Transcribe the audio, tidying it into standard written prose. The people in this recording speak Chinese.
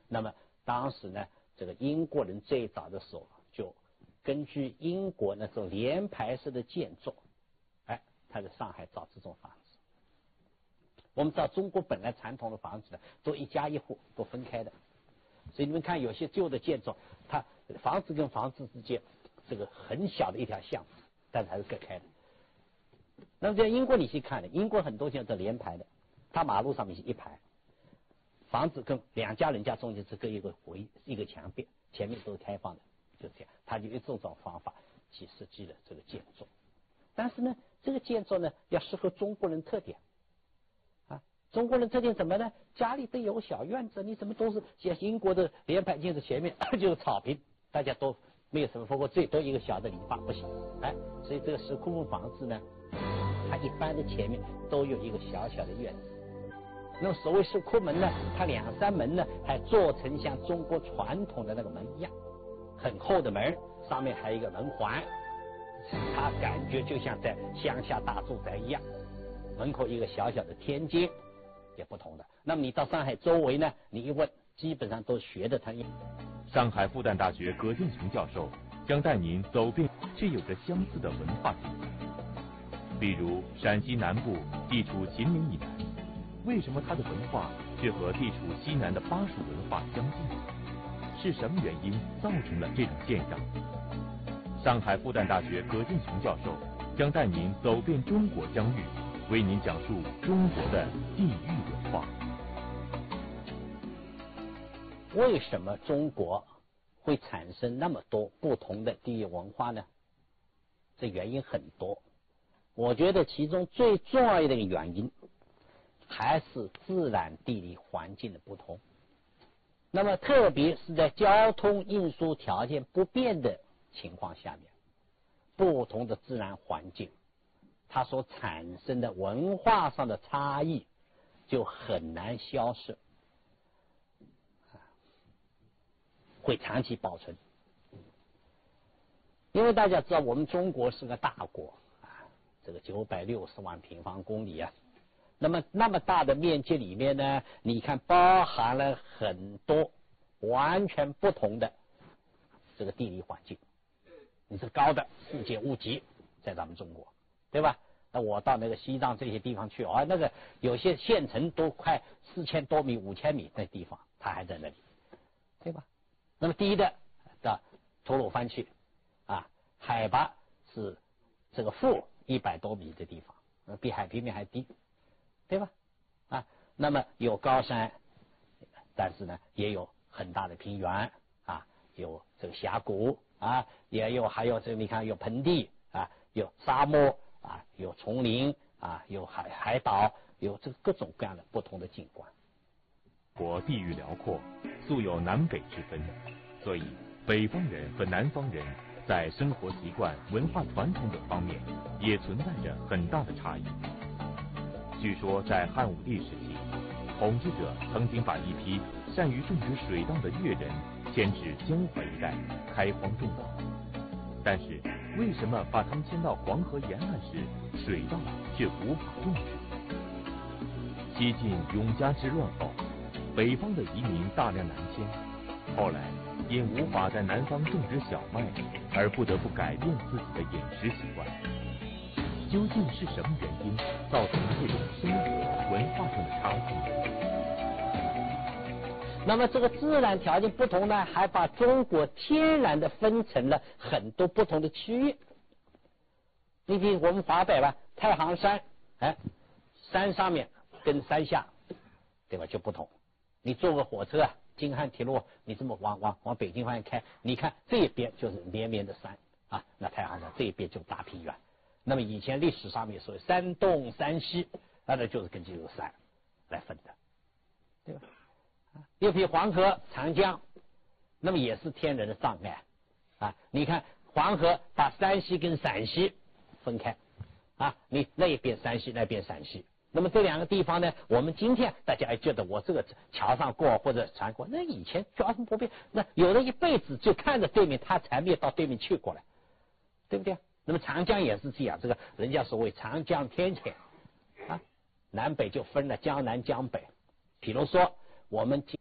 那么当时呢，这个英国人最早的时候就根据英国那种联排式的建筑，他在上海造这种房子。我们知道中国本来传统的房子呢，都一家一户都分开的，所以你们看有些旧的建筑，它房子跟房子之间这个很小的一条巷子，但是还是隔开的。那么在英国你去看的，英国很多建筑连排的，它马路上面是一排，房子跟两家人家中间是隔一个墙壁，前面都是开放的，就这样，他就用这种方法去设计了这个建筑。但是呢，这个建筑呢要适合中国人特点啊。中国人特点怎么呢？家里都有小院子，你怎么都是像英国的联排建筑前面就是草坪，大家都没有什么风格，最多一个小的篱笆不行。所以这个石库门房子呢，它一般的前面都有一个小小的院子。那么所谓石库门呢，它两三门呢还做成像中国传统的那个门一样，很厚的门，上面还有一个门环。它感觉就像在乡下大住宅一样，门口一个小小的天阶，也不同的。那么你到上海周围呢，你一问，基本上都学的它。 上海复旦大学葛剑雄教授将带您走遍却有着相似的文化景观。比如陕西南部地处秦岭以南，为什么它的文化却和地处西南的巴蜀文化相近？是什么原因造成了这种现象？上海复旦大学葛剑雄教授将带您走遍中国疆域，为您讲述中国的地域文化。 为什么中国会产生那么多不同的地域文化呢？这原因很多，我觉得其中最重要的一个原因还是自然地理环境的不同。那么特别是在交通运输条件不变的情况下面，不同的自然环境它所产生的文化上的差异就很难消失，会长期保存。因为大家知道我们中国是个大国这个960万平方公里那么大的面积里面呢，你看包含了很多完全不同的这个地理环境。你是高的世界屋脊在咱们中国，对吧？那我到那个西藏这些地方去那个有些县城都快4000多米5000米的地方它还在那里，对吧？那么低的到吐鲁番去海拔是这个负100多米的地方，比海平面还低，对吧？那么有高山，但是呢也有很大的平原有这个峡谷也有还有这个你看有盆地有沙漠有丛林有海岛，有这个各种各样的不同的景观。 国地域辽阔，素有南北之分，所以北方人和南方人在生活习惯、文化传统等方面也存在着很大的差异。据说在汉武帝时期，统治者曾经把一批善于种植水稻的越人迁至江淮一带开荒种稻，但是为什么把他们迁到黄河沿岸时，水稻却无法种植？西晋永嘉之乱后，北方的移民大量南迁，后来因无法在南方种植小麦，而不得不改变自己的饮食习惯。究竟是什么原因造成这种生活文化上的差距？ 那么这个自然条件不同呢，还把中国天然的分成了很多不同的区域。你比如我们华北吧，太行山山上面跟山下对吧就不同。你坐个火车京汉铁路，你这么往北京方向开，你看这一边就是连绵的山那太行山这一边就大平原。那么以前历史上面所谓山东山西那就是根据这个山来分的，对吧？又比如黄河长江，那么也是天然的障碍你看黄河把山西跟陕西分开你那一边山西那边陕西，那么这两个地方呢，我们今天大家觉得我这个桥上过或者船过，那以前交通不便，那有的一辈子就看着对面，他才没有到对面去过来，对不对？那么长江也是这样，这个人家所谓长江天堑南北就分了江南江北。比如说我们